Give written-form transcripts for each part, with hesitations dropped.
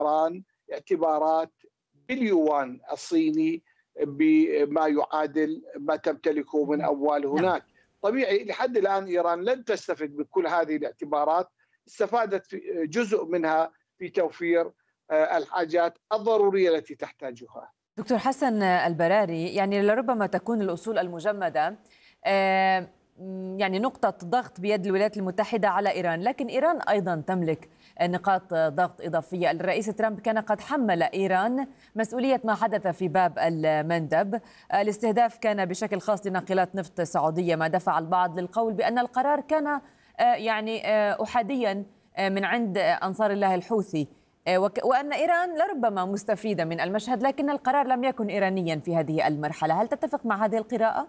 إيران اعتبارات باليوان الصيني بما يعادل ما تمتلكه من أموال هناك. طبيعي لحد الآن إيران لن تستفد بكل هذه الاعتبارات، استفادت في جزء منها في توفير الحاجات الضرورية التي تحتاجها. دكتور حسن البراري، يعني لربما تكون الأصول المجمدة يعني نقطة ضغط بيد الولايات المتحدة على إيران، لكن إيران أيضا تملك نقاط ضغط إضافية. الرئيس ترامب كان قد حمل إيران مسؤولية ما حدث في باب المندب. الاستهداف كان بشكل خاص لناقلات نفط سعودية، ما دفع البعض للقول بأن القرار كان يعني أحاديا من عند أنصار الله الحوثي، وأن إيران لربما مستفيدة من المشهد، لكن القرار لم يكن إيرانيا في هذه المرحلة. هل تتفق مع هذه القراءة؟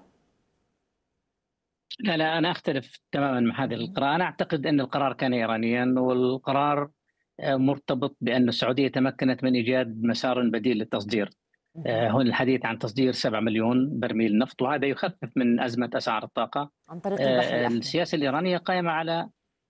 لا، أنا أختلف تماما مع هذه القراءة. أنا أعتقد أن القرار كان إيرانيا، والقرار مرتبط بأن السعودية تمكنت من إيجاد مسار بديل للتصدير. هنا الحديث عن تصدير 7 مليون برميل نفط، وهذا يخفف من أزمة أسعار الطاقة عن طريق البحر الأحمر. السياسة الإيرانية قائمة على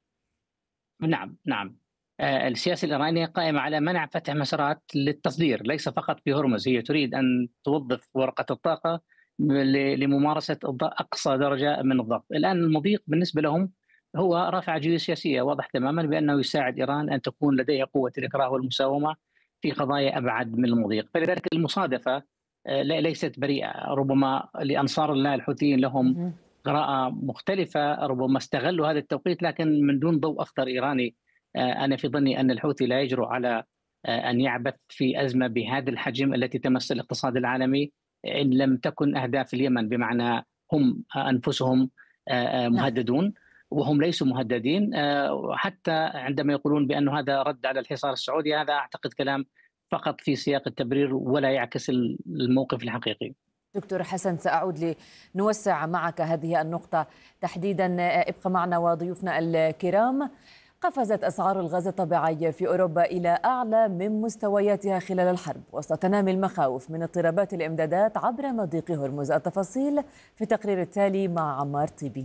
نعم السياسة الإيرانية قائمة على منع فتح مسارات للتصدير، ليس فقط في هرمز. هي تريد أن توظف ورقة الطاقة لممارسة أقصى درجة من الضغط. الآن المضيق بالنسبة لهم هو رفع جيوسياسية، واضح تماما بأنه يساعد إيران أن تكون لديها قوة الإكراه والمساومة في قضايا أبعد من المضيق. فلذلك المصادفة ليست بريئة. ربما لأنصار الله الحوثيين لهم قراءة مختلفة، ربما استغلوا هذا التوقيت، لكن من دون ضوء أخضر إيراني. أنا في ظني أن الحوثي لا يجرؤ على أن يعبث في أزمة بهذا الحجم التي تمس الاقتصاد العالمي إن لم تكن أهداف اليمن، بمعنى هم أنفسهم مهددون وهم ليسوا مهددين. حتى عندما يقولون بأن هذا رد على الحصار السعودي، هذا أعتقد كلام فقط في سياق التبرير ولا يعكس الموقف الحقيقي. دكتور حسن، سأعود لنوسع معك هذه النقطة تحديدا. ابقى معنا وضيوفنا الكرام. قفزت أسعار الغاز الطبيعي في أوروبا إلى أعلى من مستوياتها خلال الحرب، وسط تنامي المخاوف من اضطرابات الإمدادات عبر مضيق هرمز. التفاصيل في التقرير التالي مع عمار طيبي.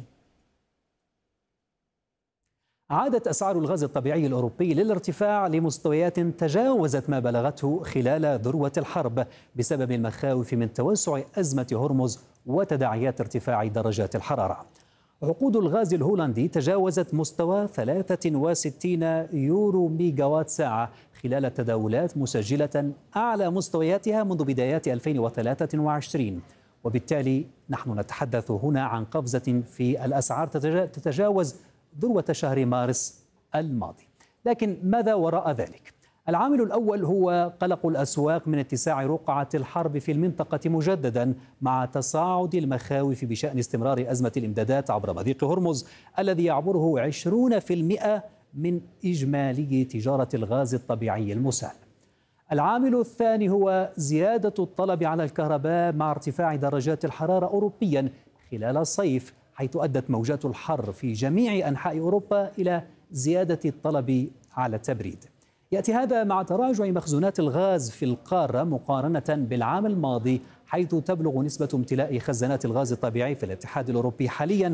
عادت أسعار الغاز الطبيعي الأوروبي للارتفاع لمستويات تجاوزت ما بلغته خلال ذروة الحرب بسبب المخاوف من توسع أزمة هرمز وتداعيات ارتفاع درجات الحرارة. عقود الغاز الهولندي تجاوزت مستوى 63 يورو ميجاوات ساعة خلال التداولات، مسجلة أعلى مستوياتها منذ بدايات 2023. وبالتالي نحن نتحدث هنا عن قفزة في الأسعار تتجاوز ذروة شهر مارس الماضي. لكن ماذا وراء ذلك؟ العامل الأول هو قلق الأسواق من اتساع رقعة الحرب في المنطقة مجددا، مع تصاعد المخاوف بشأن استمرار أزمة الإمدادات عبر مضيق هرمز الذي يعبره 20% من إجمالي تجارة الغاز الطبيعي المسال. العامل الثاني هو زيادة الطلب على الكهرباء مع ارتفاع درجات الحرارة أوروبيا خلال الصيف، حيث أدت موجات الحر في جميع أنحاء أوروبا إلى زيادة الطلب على التبريد. يأتي هذا مع تراجع مخزونات الغاز في القارة مقارنة بالعام الماضي، حيث تبلغ نسبة امتلاء خزانات الغاز الطبيعي في الاتحاد الأوروبي حاليا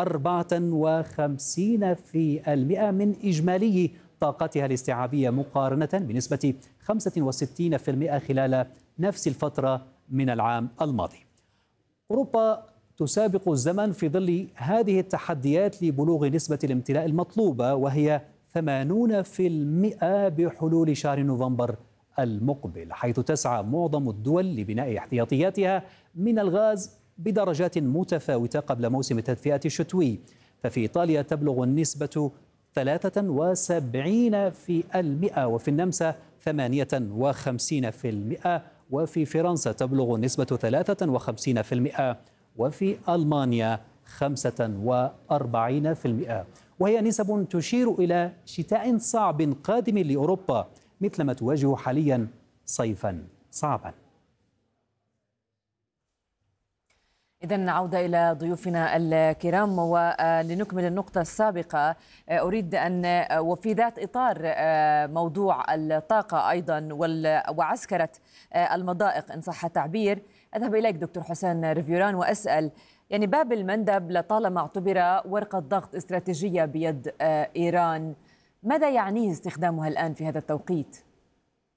54% من إجمالي طاقتها الاستيعابية، مقارنة بنسبة 65% خلال نفس الفترة من العام الماضي. أوروبا تسابق الزمن في ظل هذه التحديات لبلوغ نسبة الامتلاء المطلوبة، وهي 80% بحلول شهر نوفمبر المقبل، حيث تسعى معظم الدول لبناء احتياطياتها من الغاز بدرجات متفاوتة قبل موسم التدفئة الشتوي. ففي إيطاليا تبلغ النسبة 73%، وفي النمسا 58%، وفي فرنسا تبلغ النسبة 53%، وفي ألمانيا 45%. وهي نسب تشير إلى شتاء صعب قادم لأوروبا، مثلما تواجه حاليا صيفا صعبا. إذن عودة إلى ضيوفنا الكرام ولنكمل النقطة السابقة. أريد أن وفي ذات إطار موضوع الطاقة أيضا وعسكرة المضائق إن صح التعبير، أذهب إليك دكتور حسين ريفيوران وأسأل، يعني باب المندب لطالما اعتبر ورقة ضغط استراتيجية بيد إيران، ماذا يعنيه استخدامها الآن في هذا التوقيت؟